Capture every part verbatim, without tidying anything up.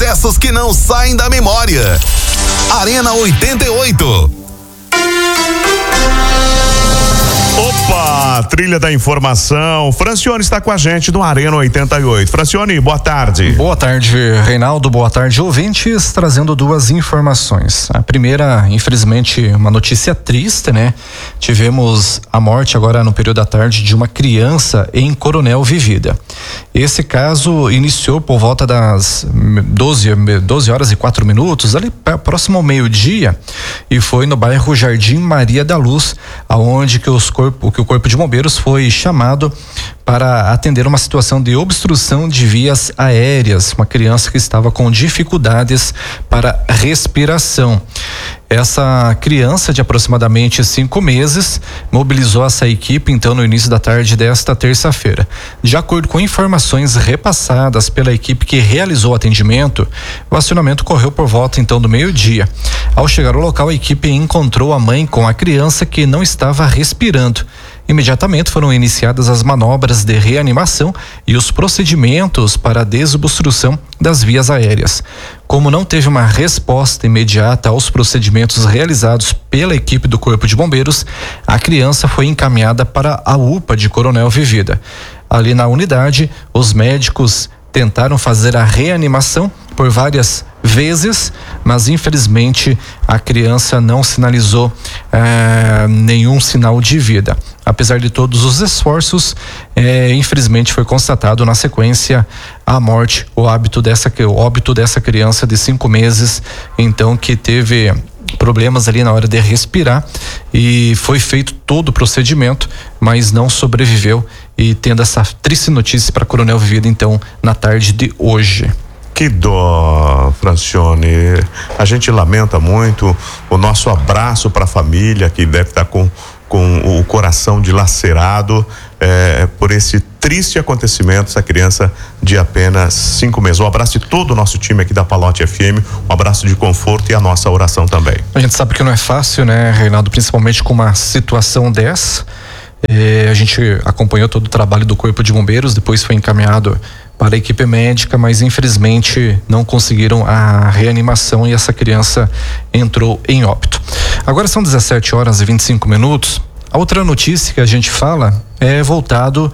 sucessos que não saem da memória. Arena oitenta e oito. Opa, trilha da informação. Francione está com a gente do Arena oitenta e oito. Francione, boa tarde. Boa tarde, Reinaldo. Boa tarde, ouvintes. Trazendo duas informações. A primeira, infelizmente, uma notícia triste, né? Tivemos a morte agora no período da tarde de uma criança em Coronel Vivida. Esse caso iniciou por volta das doze, doze horas e quatro minutos, ali próximo ao meio-dia, e foi no bairro Jardim Maria da Luz, aonde que os corpo, que o Corpo de Bombeiros foi chamado para atender uma situação de obstrução de vias aéreas, uma criança que estava com dificuldades para respiração. Essa criança de aproximadamente cinco meses mobilizou essa equipe então no início da tarde desta terça-feira. De acordo com informações repassadas pela equipe que realizou o atendimento, o acionamento ocorreu por volta então do meio-dia. Ao chegar ao local, a equipe encontrou a mãe com a criança que não estava respirando. Imediatamente foram iniciadas as manobras de reanimação e os procedimentos para a desobstrução das vias aéreas. Como não teve uma resposta imediata aos procedimentos realizados pela equipe do Corpo de Bombeiros, a criança foi encaminhada para a U P A de Coronel Vivida. Ali na unidade, os médicos tentaram fazer a reanimação por várias vezes, mas infelizmente a criança não sinalizou eh, nenhum sinal de vida. Apesar de todos os esforços, eh, infelizmente foi constatado na sequência a morte, o óbito dessa, o óbito dessa criança de cinco meses, então, que teve problemas ali na hora de respirar, e foi feito todo o procedimento, mas não sobreviveu, e tendo essa triste notícia para Coronel Vivida então na tarde de hoje. Que dó, Francione. A gente lamenta muito. O nosso abraço para a família que deve estar com, com o coração dilacerado é, por esse triste acontecimento, essa criança de apenas cinco meses. Um abraço de todo o nosso time aqui da Palote F M, um abraço de conforto e a nossa oração também. A gente sabe que não é fácil, né, Reinaldo, principalmente com uma situação dessa. É, a gente acompanhou todo o trabalho do Corpo de Bombeiros, depois foi encaminhado para a equipe médica, mas infelizmente não conseguiram a reanimação e essa criança entrou em óbito. Agora são dezessete horas e vinte e cinco minutos. A outra notícia que a gente fala é voltado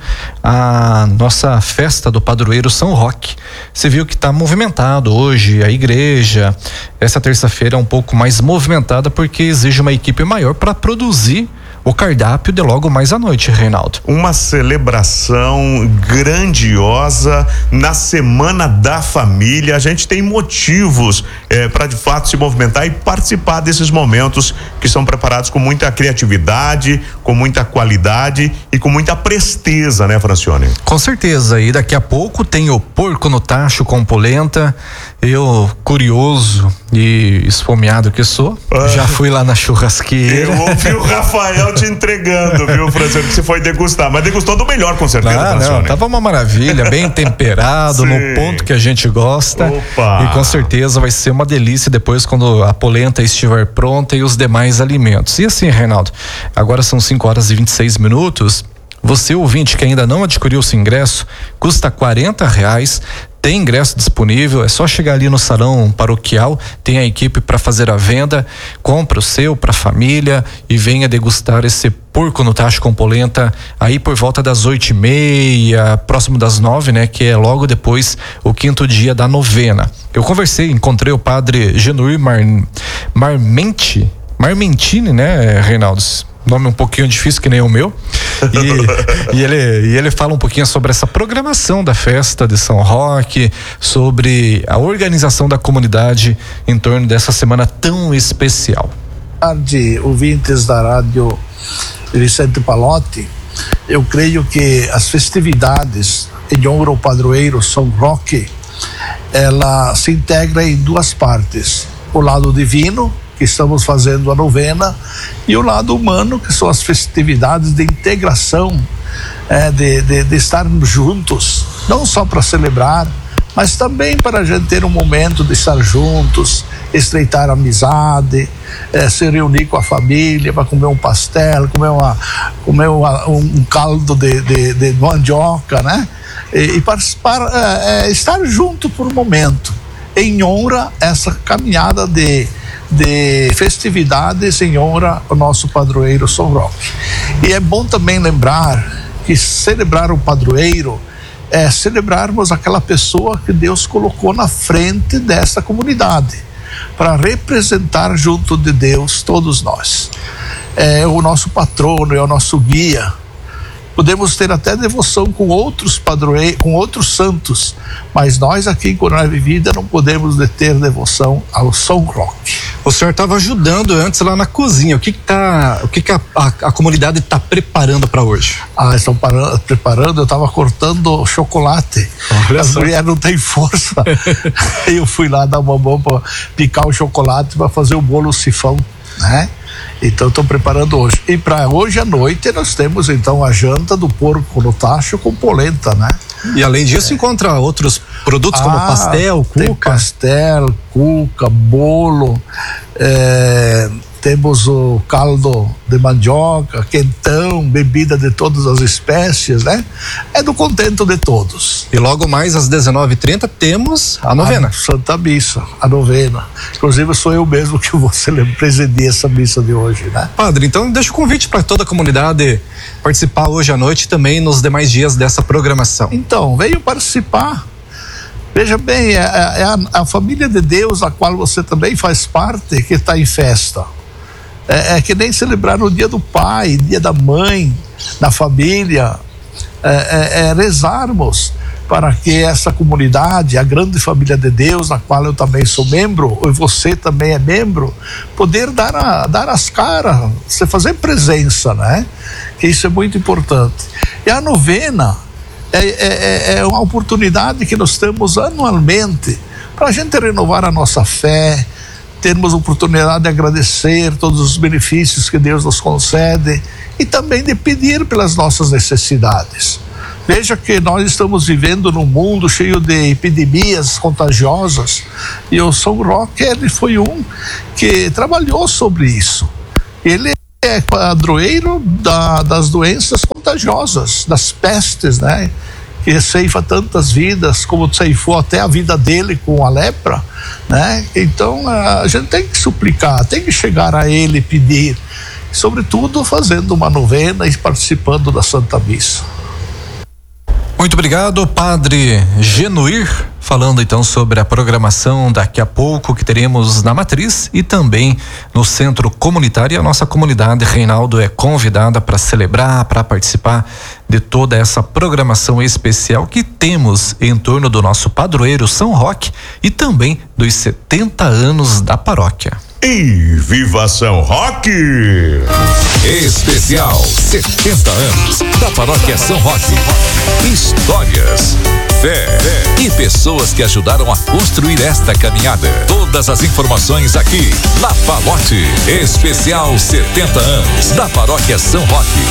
à nossa festa do padroeiro São Roque. Você viu que está movimentado hoje a igreja. Essa terça-feira é um pouco mais movimentada porque exige uma equipe maior para produzir o cardápio de logo mais à noite, Reinaldo. Uma celebração grandiosa na Semana da Família. A gente tem motivos eh, para de fato se movimentar e participar desses momentos que são preparados com muita criatividade, com muita qualidade e com muita presteza, né, Francione? Com certeza. E daqui a pouco tem o porco no tacho com polenta. Eu, curioso e esfomeado que sou, ah, já fui lá na churrasqueira. Eu ouvi o Rafael te entregando, viu, Francione, que você foi degustar, mas degustou do melhor, com certeza, ah, Francione. Não, tava uma maravilha, bem temperado, no ponto que a gente gosta. Opa. E com certeza vai ser uma delícia depois quando a polenta estiver pronta e os demais alimentos. E assim, Reinaldo, agora são cinco horas e vinte e seis minutos. Você, ouvinte, que ainda não adquiriu o seu ingresso, custa quarenta reais. Tem ingresso disponível, é só chegar ali no salão paroquial, tem a equipe para fazer a venda, compra o seu para a família e venha degustar esse porco no tacho com polenta aí por volta das oito e meia, próximo das nove, né? Que é logo depois o quinto dia da novena. Eu conversei, encontrei o padre Genuir Mar, Marmente, Marmentini, né, Reinaldo? Nome um pouquinho difícil que nem o meu. E, e, ele, e ele fala um pouquinho sobre essa programação da festa de São Roque, sobre a organização da comunidade em torno dessa semana tão especial. Boa tarde, ouvintes da rádio Vicente Palotti. Eu creio que as festividades em honra ao padroeiro São Roque, ela se integra em duas partes: o lado divino, que estamos fazendo a novena, e o lado humano, que são as festividades de integração, é, de, de, de estarmos juntos, não só para celebrar, mas também para a gente ter um momento de estar juntos, estreitar a amizade, é, se reunir com a família para comer um pastel, comer, uma, comer uma, um caldo de, de, de mandioca, né? E, e para, para é, estar junto por um momento. em honra a essa caminhada de, de festividades em honra ao nosso padroeiro São Roque. E é bom também lembrar que celebrar o padroeiro é celebrarmos aquela pessoa que Deus colocou na frente dessa comunidade, para representar junto de Deus todos nós. É o nosso patrono, é o nosso guia. Podemos ter até devoção com outros padroeiros, com outros santos, mas nós aqui em Coronel Vivida não podemos ter devoção ao São Roque. O senhor estava ajudando antes lá na cozinha. O que que tá, o que que a, a, a comunidade está preparando para hoje? Ah, estão parando, preparando. Eu estava cortando chocolate. Olha As só. mulheres não têm força. Eu fui lá dar uma mão para picar o chocolate para fazer o bolo sifão, né? Então estou preparando hoje. E para hoje à noite nós temos então a janta do porco no tacho com polenta, né? E além disso, é. encontra outros produtos ah, como pastel, cuca. Tem pastel, cuca, bolo, é, temos o caldo de mandioca, quentão, bebida de todas as espécies, né? É do contento de todos. E logo mais às dezenove e trinta temos a novena. A Santa Missa, a novena. Inclusive sou eu mesmo que vou presidir essa missa de hoje, né? Padre, então deixa o convite para toda a comunidade participar hoje à noite e também nos demais dias dessa programação. Então, venham participar. Veja bem, é, é a, a família de Deus, a qual você também faz parte, que está em festa. É, é que nem celebrar no dia do pai, dia da mãe, na família, é, é, é rezarmos para que essa comunidade, a grande família de Deus, na qual eu também sou membro, e você também é membro, poder dar, a, dar as caras, você fazer presença, né? Que isso é muito importante. E a novena é, é, é uma oportunidade que nós temos anualmente para a gente renovar a nossa fé, termos a oportunidade de agradecer todos os benefícios que Deus nos concede e também de pedir pelas nossas necessidades. Veja que nós estamos vivendo num mundo cheio de epidemias contagiosas e o São Roque, ele foi um que trabalhou sobre isso. Ele é padroeiro da, das doenças contagiosas, das pestes, né? Que ceifa tantas vidas, como ceifou até a vida dele com a lepra, né? Então a gente tem que suplicar, tem que chegar a ele e pedir, sobretudo fazendo uma novena e participando da Santa Missa. Muito obrigado, Padre Genuir, falando então sobre a programação daqui a pouco que teremos na Matriz e também no Centro Comunitário. E a nossa comunidade, Reinaldo, é convidada para celebrar, para participar de toda essa programação especial que temos em torno do nosso padroeiro São Roque e também dos setenta anos da paróquia. E viva São Roque! Especial setenta anos da Paróquia São Roque. Histórias, fé e pessoas que ajudaram a construir esta caminhada. Todas as informações aqui na Palote. Especial setenta anos da Paróquia São Roque.